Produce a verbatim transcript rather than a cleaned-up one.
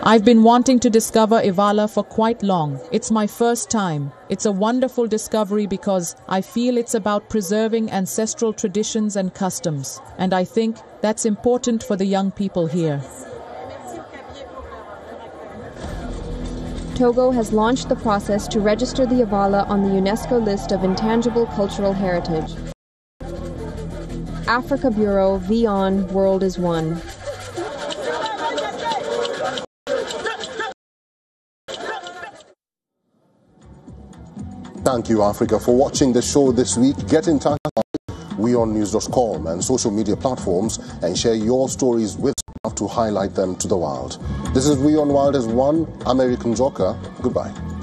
I've been wanting to discover Ivala for quite long. It's my first time. It's a wonderful discovery because I feel it's about preserving ancestral traditions and customs. And I think that's important for the young people here. Togo has launched the process to register the Ivala on the UNESCO list of intangible cultural heritage. Africa Bureau, VION, World is One. Thank you, Africa, for watching the show this week. Get in touch on we on news dot com and social media platforms and share your stories with us to highlight them to the world. This is We on World is One. I'm Eric Njoka. Goodbye.